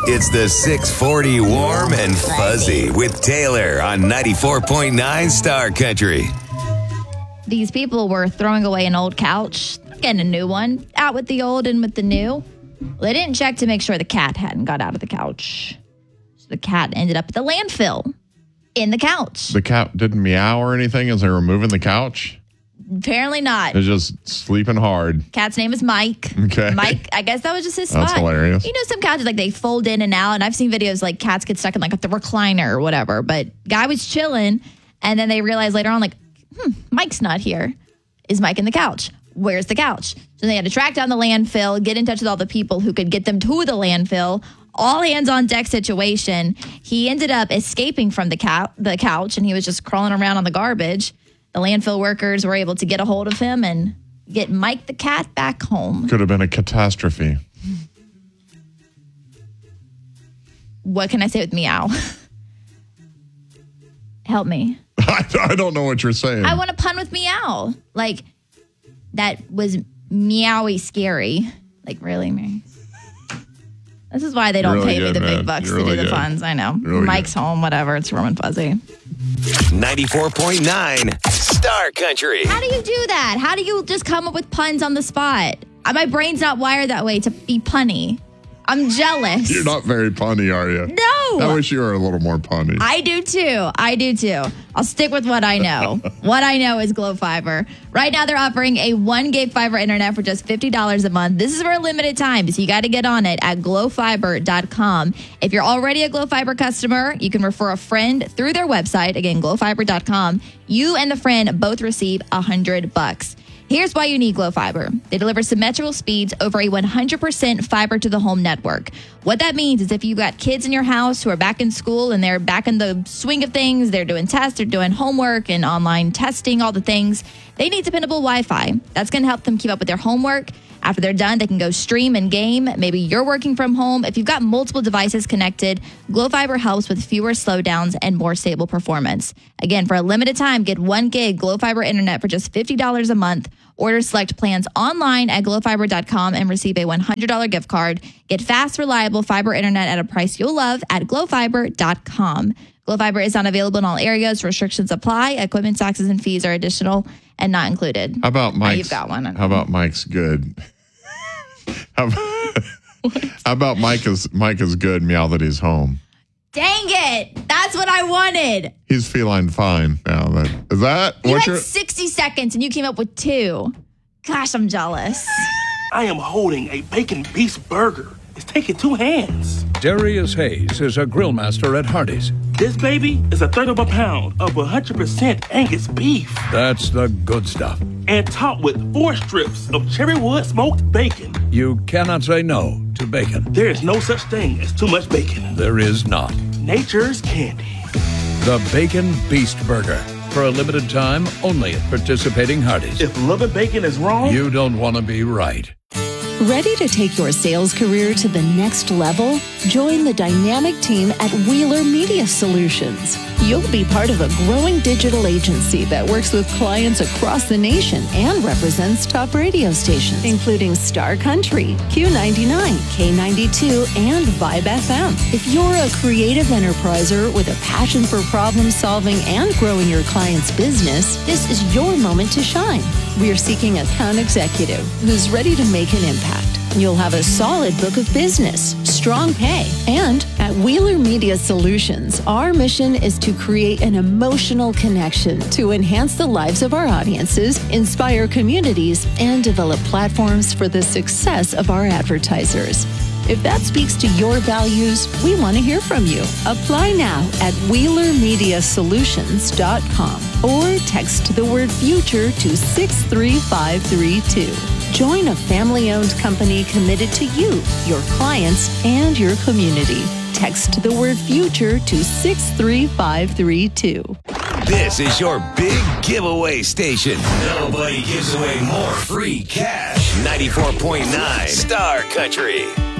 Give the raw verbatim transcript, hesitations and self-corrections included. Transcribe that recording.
It's the six forty Warm and Fuzzy with Taylor on ninety-four point nine Star Country. These people were throwing away an old couch, getting a new one, out with the old and with the new. Well, they didn't check to make sure the cat hadn't got out of the couch. So the cat ended up at the landfill in the couch. The cat didn't meow or anything as they were moving the couch? Apparently not. It was just sleeping hard. Cat's name is Mike. Okay. Mike, I guess that was just his spot. That's hilarious. You know, some couches, like, they fold in and out, and I've seen videos like cats get stuck in, like, the recliner or whatever. But guy was chilling, and then they realized later on, like, hmm, Mike's not here. Is Mike in the couch? Where's the couch? So they had to track down the landfill, get in touch with all the people who could get them to the landfill. All hands on deck situation. He ended up escaping from the, cou- the couch, and he was just crawling around on the garbage. The landfill workers were able to get a hold of him and get Mike the cat back home. Could have been a catastrophe. What can I say with meow? Help me. I, I don't know what you're saying. I want to pun with meow. Like, that was meowy scary. Like, really, Mary? This is why they don't really pay good, me the man. big bucks You're to really do the good. puns. I know. Really Mike's good. home, whatever. It's warm and fuzzy. ninety-four point nine Star Country. How do you do that? How do you just come up with puns on the spot? Uh, My brain's not wired that way to be punny. I'm jealous. You're not very punny, are you? No. I wish you were a little more punny. I do too. I do too. I'll stick with what I know. What I know is Glow Fiber. Right now they're offering a one gig fiber internet for just fifty dollars a month. This is for a limited time, so you got to get on it at glow fiber dot com. If you're already a Glow Fiber customer, you can refer a friend through their website, again, glow fiber dot com. You and the friend both receive one hundred bucks. Here's why you need Glow Fiber. They deliver symmetrical speeds over a one hundred percent fiber to the home network. What that means is if you've got kids in your house who are back in school and they're back in the swing of things, they're doing tests, they're doing homework and online testing, all the things, they need dependable Wi-Fi. That's going to help them keep up with their homework. After they're done, they can go stream and game. Maybe you're working from home. If you've got multiple devices connected, Glow Fiber helps with fewer slowdowns and more stable performance. Again, for a limited time, get one gig Glow Fiber internet for just fifty dollars a month. Order select plans online at glow fiber dot com and receive a one hundred dollars gift card. Get fast, reliable fiber internet at a price you'll love at glow fiber dot com. Glow Fiber is not available in all areas. Restrictions apply. Equipment taxes and fees are additional and not included. How about Mike's? Oh, you've got one. How about Mike's good? how, about, how about Mike is Mike is good? Meow that he's home. Dang it! That's what I wanted. He's feline fine now. That is that. You What's had your? sixty seconds and you came up with two. Gosh, I'm jealous. I am holding a bacon beast burger. It's taking two hands. Darius Hayes is a grill master at Hardee's. This baby is a third of a pound of one hundred percent Angus beef That's the good stuff. and topped with four strips of cherry wood smoked bacon. You cannot say no to bacon. There is no such thing as too much bacon. There is not. Nature's candy. The Bacon Beast Burger. For a limited time, only at participating Hardee's. If loving bacon is wrong, You don't want to be right. Ready to take your sales career to the next level? Join the dynamic team at Wheeler Media Solutions. You'll be part of a growing digital agency that works with clients across the nation and represents top radio stations, including Star Country, Q ninety-nine, K ninety-two, and Vibe F M. If you're a creative enterpriser with a passion for problem solving and growing your client's business, this is your moment to shine. We're seeking an account executive who's ready to make an impact. You'll have a solid book of business, strong pay, and at Wheeler Media Solutions, our mission is to create an emotional connection to enhance the lives of our audiences, inspire communities, and develop platforms for the success of our advertisers. If that speaks to your values, we want to hear from you. Apply now at wheeler media solutions dot com or text the word future to six three five three two. Join a family-owned company committed to you, your clients, and your community. Text the word future to six three five three two. This is your big giveaway station. Nobody gives away more free cash. ninety-four point nine Star Country.